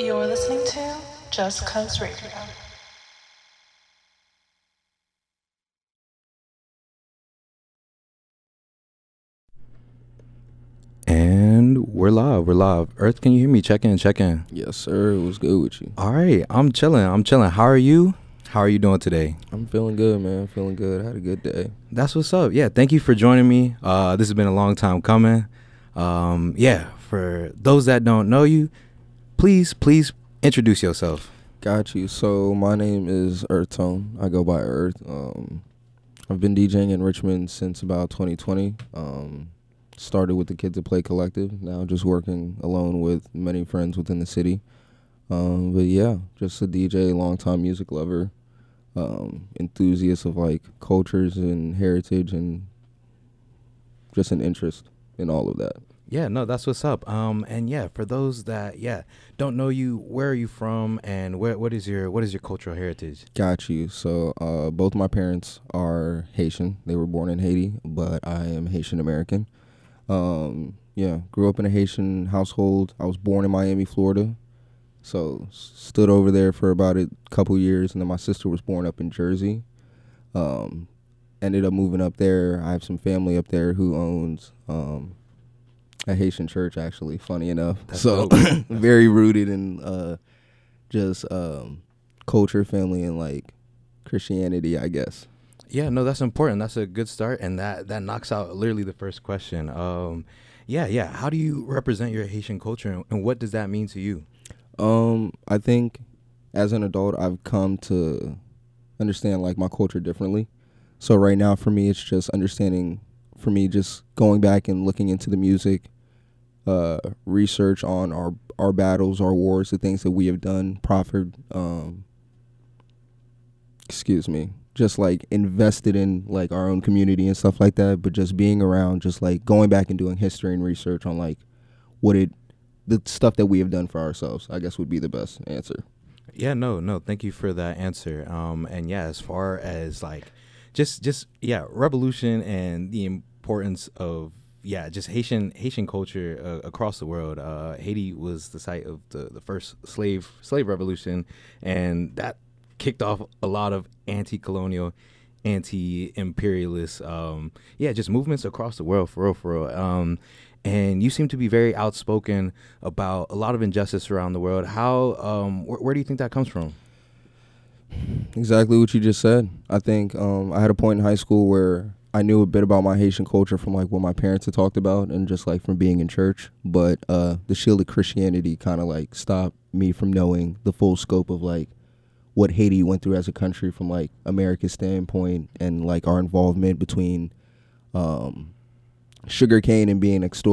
You're listening to Just Cuz Radio. And we're live. We're live. Earth, can you hear me? Check in. Check in. Yes, sir. What's good with you? All right. I'm chilling. How are you? How are you doing today? I'm feeling good, man. Feeling good. I had a good day. That's what's up. Yeah. Thank you for joining me. This has been a long time coming. For those that don't know you, please introduce yourself. Got you. So my name is Earth Tone. I go by Earth. I've been DJing in Richmond since about 2020. Started with the Kids That Play Collective. Now just working alone with many friends within the city. But yeah, just a DJ, longtime music lover, enthusiast of like cultures and heritage, and just an interest in all of that. Yeah, no, that's what's up. And yeah, for those that don't know you, where are you from, and what is your cultural heritage? Got you. So both my parents are Haitian. They were born in Haiti, but I am Haitian American. Grew up in a Haitian household. I was born in Miami, Florida. So stood over there for about a couple years, and then my sister was born up in Jersey. Ended up moving up there. I have some family up there who owns a Haitian church, actually, funny enough. That's so very rooted in just culture, family, and like Christianity, I guess. Yeah, no, that's important. That's a good start, and that knocks out literally the first question. How do you represent your Haitian culture, and what does that mean to you? I think as an adult, I've come to understand like my culture differently. So right now for me, it's just understanding, for me, just going back and looking into the music, research on our battles, our wars, the things that we have done, proffered, just like invested in like our own community and stuff like that. But just being around, just like going back and doing history and research on like the stuff that we have done for ourselves, I guess would be the best answer. Yeah, no, thank you for that answer. As far as like, revolution and the importance of just Haitian culture across the world. Haiti was the site of the first slave revolution, and that kicked off a lot of anti-colonial, anti-imperialist, just movements across the world, for real. And you seem to be very outspoken about a lot of injustice around the world. How, where do you think that comes from? Exactly what you just said. I think I had a point in high school where I knew a bit about my Haitian culture from like what my parents had talked about and just like from being in church. But the shield of Christianity kind of like stopped me from knowing the full scope of like what Haiti went through as a country from like America's standpoint, and like our involvement between sugarcane and being extorted